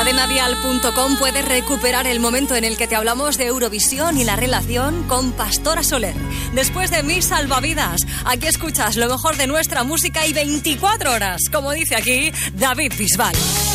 cadenadial.com puedes recuperar el momento en el que te hablamos de Eurovisión y la relación con Pastora Soler. Después de Mis Salvavidas, aquí escuchas lo mejor de nuestra música y 24 horas, como dice aquí David Bisbal.